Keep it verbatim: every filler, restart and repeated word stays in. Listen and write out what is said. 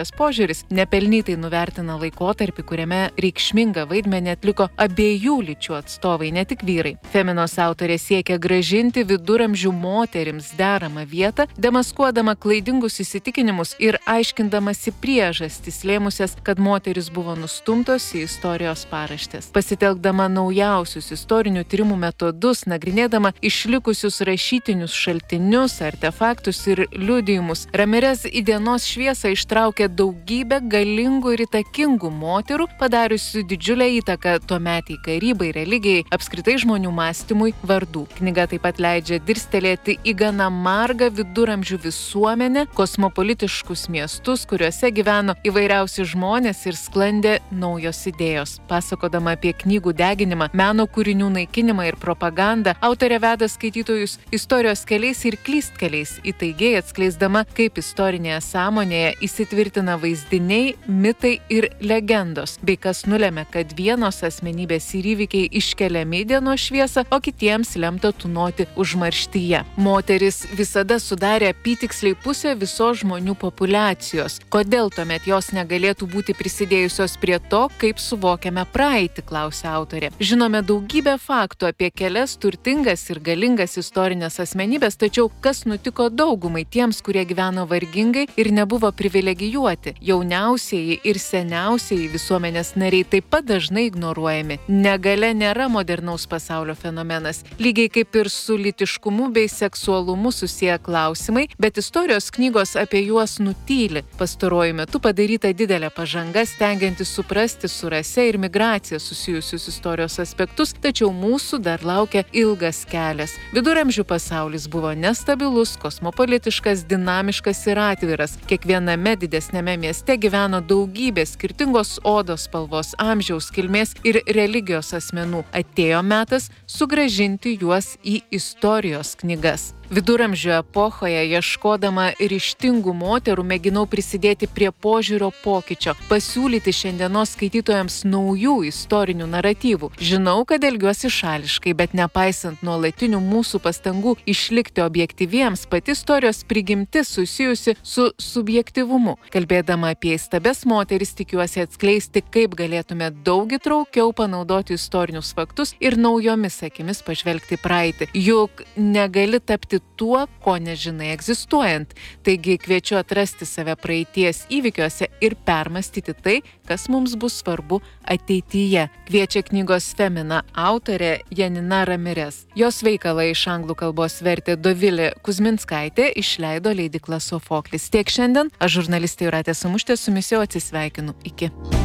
požiūris nepelnytai nuvertina laikotarpį, kuriame reikšmingą vaidmenį atliko abiejų lyčių atstovai, ne tik vyrai. Feminos autorė siekia grąžinti viduramžių moterims deramą vietą, demaskuodama klaidingus įsitikinimus ir aiškindamasi priežastis lėmusias, kad moteris buvo nustumtos į istorijos paraštės. Pasitelkdama naujausius istorinių tyrimų metodus, nagrinėdama išlikusius rašytinius šaltinius, artefaktus ir liudijimus, Ramirez į dienos šviesą ištraukė daugybę galingų ir įtakingų moterų, padariusių didžiulę įtaką tuometiai karybai, religijai, apskritai žmonių mąstymui vardų. Knyga taip pat leidžia dirstelėti į gana margą viduramžių visuomenę, kosmopolitiškus miestus, kuriuose gyveno įvairiausi žmonės ir sklandė naujos idėjos. Pasakodama apie knygų deginimą, meno kūrinių naikinimą ir propagandą, autorė veda skaitytojus istorijos keliais ir klystkeliais, įtaigiai atskleisdama, kaip istorinėje sąmonėje įsitvirtina vaizdiniai, mitai ir legendos, bei kas nulėmė, kad vienos asmenybės ir įvykiai iškeliami į dienos šviesą, o kitiems lemta tūnoti užmarštyje. Moteris visada sudarė apytiksliai pusę visos žmonių populiacijos. Kodėl tuomet jos negalėtų būti prisidėjusios prie to, kaip suvokiame praeitį, klausia autorė. Žinome daugybę faktų apie kelias turtingas ir galingas istorinės asmenybės, tačiau kas nutiko daugumai tiems, kurie gyveno vargingai ir nebuvo privilegijuoti? Jauniausieji ir seniausieji visuomenės nariai taip pat dažnai ignoruojami. Negalia nėra modernaus pasaulio fenomenas, lygiai kaip ir su lytiškumu bei seksualumu susiję klausimai, bet istorijos knygos apie juos nutyli. Pastaruoju metu padaryta didelė pažanga, stengiantis suprasti su rase ir migracija susijusius istorijos aspektus, tačiau mūsų dar laukia ilgas kelias. Viduramžių pasaulis buvo nestabilus, kosmopolitiškas, dinamiškas ir atviras. Kiekviename didesnėme mieste gyveno daugybė skirtingos odos spalvos, amžiaus, kilmės ir religijos asmenų. Atėjo metas sugrąžinti juos į istorijos knygas. Viduramžių epochoje, ieškodama ryžtingų moterų, mėginau prisidėti prie požiūrio pokyčio, pasiūlyti šiandienos skaitytojams naujų istorinių naratyvų. Žinau, kad elgiuosi šališkai, bet nepaisant nuolatinių mūsų pastangų išlikti objektyviems, pati istorijos prigimtis susijusi su subjektyvumu. Kalbėdama apie įstabias moteris, tikiuosi atskleisti, kaip galėtume daug įtraukiau panaudoti istorinius faktus ir naujomis akimis pažvelgti praeitį. Juk negali tapti tuo, ko nežinai egzistuojant. Taigi kviečiu atrasti save praeities įvykiuose ir permastyti tai, kas mums bus svarbu ateityje. Kviečia knygos Femina autorė Janina Ramirez. Jos veikalą iš anglų kalbos vertė Dovilė Kuzminskaitė, išleido leidykla Sofoklis. Tiek šiandien, aš žurnalistė Jūratė Samuštė su jumis jau atsisveikinu. Iki.